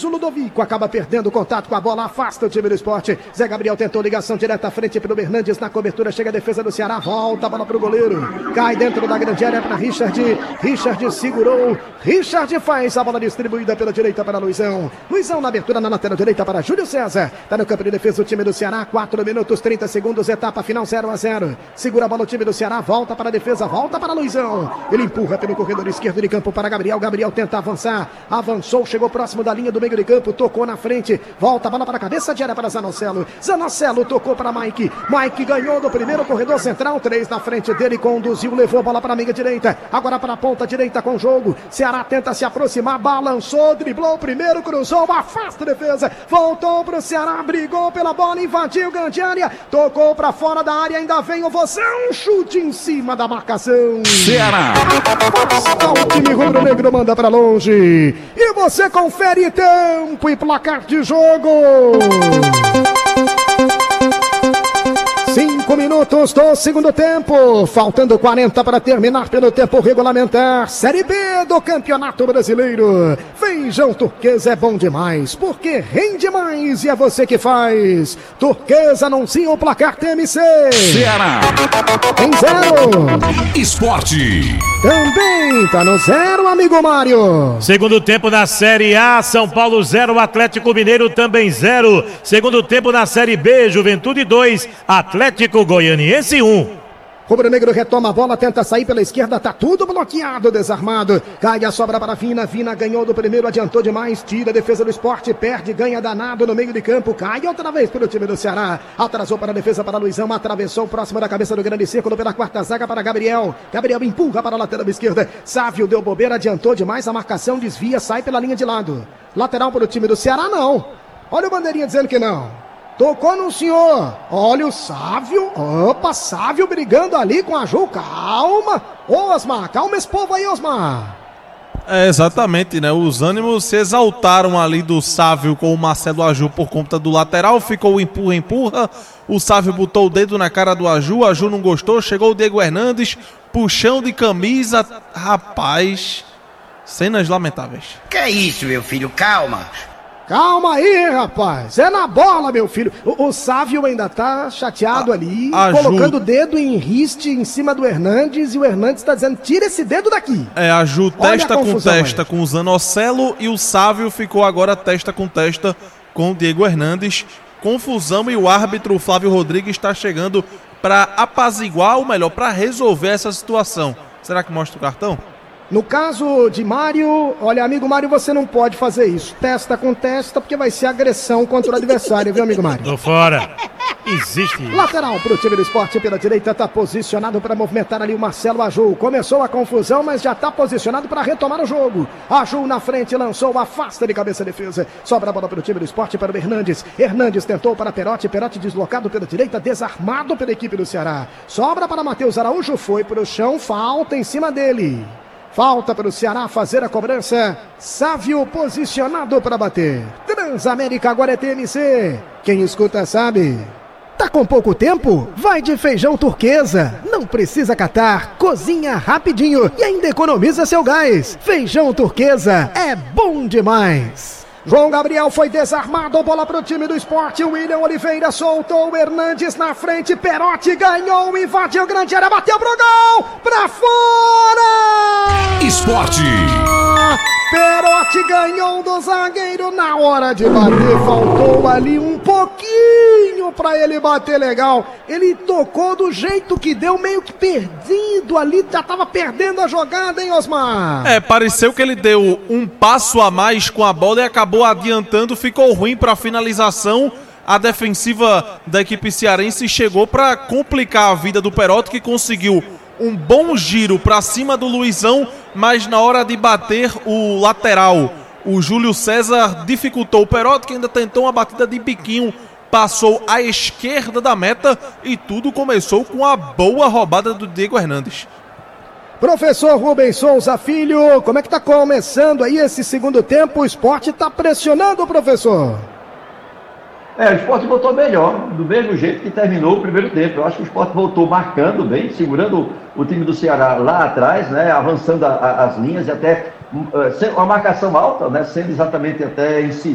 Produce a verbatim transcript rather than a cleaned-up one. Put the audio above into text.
o Ludovico acaba perdendo o contato com a bola, afasta o time do Sport. Zé Gabriel tentou ligação direta à frente pro Hernandes na cobertura, chega a defesa do Ceará, volta a bola pro goleiro, cai dentro da grande área para Richard, Richard segurou, Richard faz a bola distribuída pela direita para Luizão, Luizão na abertura na lateral direita para Júlio César, tá no campo de defesa o time do Ceará, quatro minutos, trinta segundos, etapa final zero a zero, segura a bola o time do Ceará, volta para a defesa, volta para Luizão, ele empurra pelo corredor esquerdo de campo para Gabriel, Gabriel tenta avançar, avançou, chegou próximo da linha do meio de campo, tocou na frente, volta a bola para a cabeça de área para Zanocelo, Zanocelo tocou para Mike, Mike ganhou do primeiro corredor central, três na frente dele, conduziu, levou a bola para a meia direita, agora para a ponta direita com o jogo, Ceará tenta se aproximar, balançou, driblou o primeiro, cruzou, afasta a defesa, voltou para o Ceará, brigou pela bola, invadiu grande área, tocou para fora da área, ainda vem o você, um chute em cima da marcação. Ceará. O time rubro-negro manda para longe, e você confere tempo e placar de jogo. Cinco minutos do segundo tempo, faltando quarenta para terminar pelo tempo regulamentar. Série B do Campeonato Brasileiro. Feijão Turquesa é bom demais, porque rende mais e é você que faz. Turquesa anuncia o placar T M C. Ceará. Em zero. Esporte. Também tá no zero, amigo Mário. Segundo tempo na Série A, São Paulo zero, Atlético Mineiro também zero. Segundo tempo na Série B, Juventude dois, Atlético Goianiense um. Rubro Negro retoma a bola, tenta sair pela esquerda, tá tudo bloqueado, desarmado. Cai a sobra para Vina, Vina ganhou do primeiro, adiantou demais, tira a defesa do Sport, perde, ganha danado no meio de campo, cai outra vez pelo time do Ceará. Atrasou para a defesa para Luizão, atravessou próximo da cabeça do grande círculo pela quarta zaga para Gabriel. Gabriel empurra para a lateral esquerda, Sávio deu bobeira, adiantou demais, a marcação desvia, sai pela linha de lado. Lateral para o time do Ceará, não. Olha o bandeirinha dizendo que não. Tocou no senhor, olha o Sávio, opa, Sávio brigando ali com a Ju, calma, ô Osmar, calma esse povo aí, Osmar. É, exatamente, né, os ânimos se exaltaram ali do Sávio com o Marcelo Aju por conta do lateral, ficou empurra, empurra, o Sávio botou o dedo na cara do Aju, Aju não gostou, chegou o Diego Hernandes, puxão de camisa, rapaz, cenas lamentáveis. Que é isso, meu filho, calma. Calma aí, rapaz. É na bola, meu filho. O, o Sávio ainda tá chateado a, ali, a colocando Ju... o dedo em riste em cima do Hernandes, e o Hernandes tá dizendo, tira esse dedo daqui. É, a Ju testa com testa aí com o Zanocelo, e o Sávio ficou agora testa com testa com o Diego Hernandes. Confusão, e o árbitro Flávio Rodrigues está chegando para apaziguar, ou melhor, para resolver essa situação. Será que mostra o cartão? No caso de Mário, olha, amigo Mário, você não pode fazer isso. Testa com testa, porque vai ser agressão contra o adversário, viu, amigo Mário? Tô fora. Existe. Lateral pro time do Sport pela direita, tá posicionado para movimentar ali o Marcelo Aju. Começou a confusão, mas já tá posicionado para retomar o jogo. Aju na frente, lançou, afasta de cabeça a defesa. Sobra a bola pro time do Sport para o Hernandes. Hernandes tentou para Perotti, Perotti deslocado pela direita, desarmado pela equipe do Ceará. Sobra para Matheus Araújo, foi pro chão, falta em cima dele. Falta para o Ceará fazer a cobrança. Sávio posicionado para bater. Transamérica agora é T M C. Quem escuta sabe. Tá com pouco tempo? Vai de Feijão Turquesa. Não precisa catar. Cozinha rapidinho e ainda economiza seu gás. Feijão Turquesa é bom demais. João Gabriel foi desarmado, bola pro time do Sport, William Oliveira soltou o Hernandes na frente, Perotti ganhou, invadiu grande área, bateu pro gol, pra fora! Esporte! Perotti ganhou do zagueiro na hora de bater, faltou ali um pouquinho pra ele bater legal, ele tocou do jeito que deu, meio que perdido ali, já tava perdendo a jogada, hein, Osmar? É, pareceu que ele deu um passo a mais com a bola e acabou adiantando, ficou ruim para a finalização. A defensiva da equipe cearense chegou para complicar a vida do Perotti, que conseguiu um bom giro para cima do Luizão, mas na hora de bater o lateral, o Júlio César dificultou o Perotti, que ainda tentou uma batida de biquinho, passou à esquerda da meta, e tudo começou com a boa roubada do Diego Hernandes. Professor Rubens Souza Filho, como é que tá começando aí esse segundo tempo? O Sport tá pressionando, professor? É, o Sport voltou melhor, do mesmo jeito que terminou o primeiro tempo. Eu acho que o Sport voltou marcando bem, segurando o time do Ceará lá atrás, né, avançando a, a, as linhas e até uh, uma marcação alta, né, sendo exatamente até incisivo.